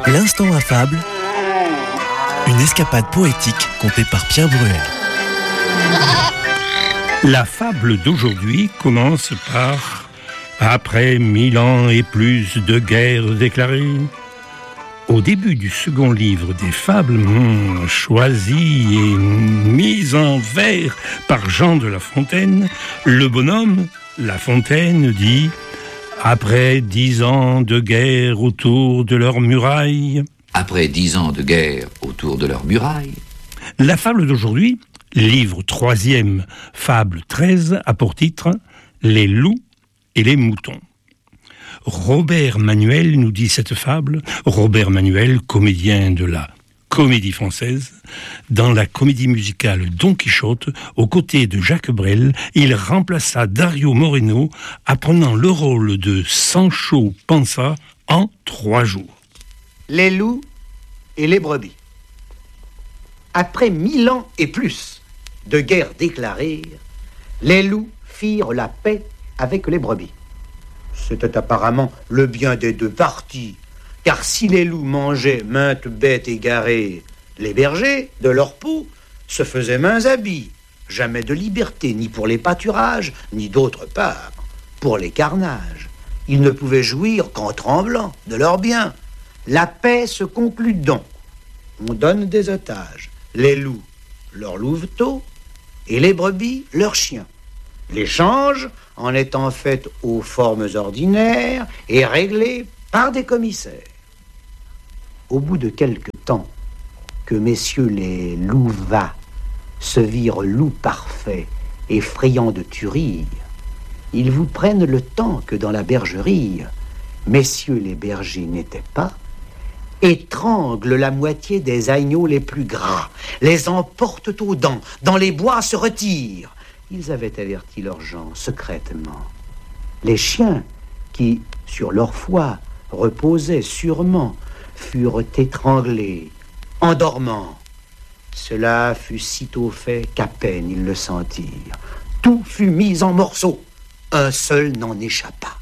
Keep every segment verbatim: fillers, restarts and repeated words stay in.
L'instant affable, une escapade poétique contée par Pierre Bruel. La fable d'aujourd'hui commence par « Après mille ans et plus de guerres déclarées ». Au début du second livre des fables, hmm, choisi et mis en vers par Jean de La Fontaine, le bonhomme, La Fontaine, dit « Après dix ans de guerre autour de leurs murailles ». Après dix ans de guerre autour de leurs murailles. La fable d'aujourd'hui, livre troisième, fable treize, a pour titre « Les loups et les moutons ». Robert Manuel nous dit cette fable. Robert Manuel, comédien de la Comédie Française, dans la comédie musicale Don Quichotte, aux côtés de Jacques Brel, il remplaça Dario Moreno, apprenant le rôle de Sancho Panza en trois jours. Les loups et les brebis. Après mille ans et plus de guerre déclarée, les loups firent la paix avec les brebis. C'était apparemment le bien des deux parties, car si les loups mangeaient maintes bêtes égarées, les bergers, de leur peau, se faisaient mains habits. Jamais de liberté, ni pour les pâturages, ni d'autre part, pour les carnages. Ils ne pouvaient jouir qu'en tremblant de leurs biens. La paix se conclut donc. On donne des otages. Les loups, leurs louveteaux, et les brebis, leurs chiens. L'échange, en étant fait aux formes ordinaires, est réglé par des commissaires. Au bout de quelque temps, que messieurs les louvats se virent loups parfaits, effrayants de tuerie, ils vous prennent le temps que dans la bergerie, messieurs les bergers n'étaient pas, étranglent la moitié des agneaux les plus gras, les emportent aux dents, dans les bois se retirent. Ils avaient averti leurs gens secrètement. Les chiens, qui, sur leur foi, reposaient sûrement, furent étranglés, en dormant. Cela fut sitôt fait qu'à peine ils le sentirent. Tout fut mis en morceaux. Un seul n'en échappa.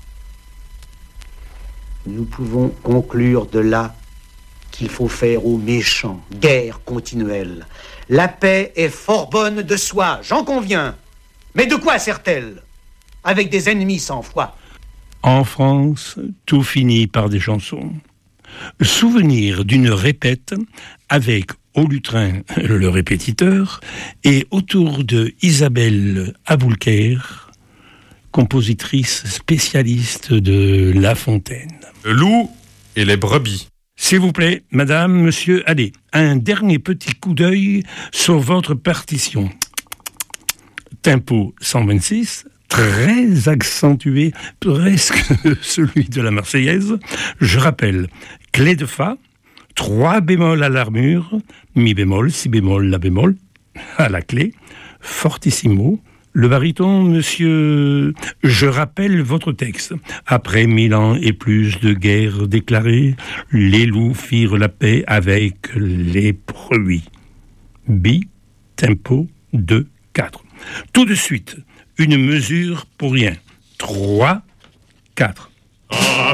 Nous pouvons conclure de là qu'il faut faire aux méchants guerre continuelle. La paix est fort bonne de soi, j'en conviens. Mais de quoi sert-elle avec des ennemis sans foi? En France, tout finit par des chansons. Souvenir d'une répète avec au lutrin le répétiteur et autour de Isabelle Aboulker, compositrice spécialiste de La Fontaine. Le loup et les brebis. S'il vous plaît, madame, monsieur, allez, un dernier petit coup d'œil sur votre partition. Tempo cent vingt-six, très accentué, presque celui de la Marseillaise. Je rappelle, clé de fa, trois bémols à l'armure, mi bémol, si bémol, la bémol, à la clé, fortissimo, le baryton, monsieur... Je rappelle votre texte. Après mille ans et plus de guerres déclarées, les loups firent la paix avec les brebis. Bi, tempo, deux, quatre. Tout de suite, une mesure pour rien. trois, quatre.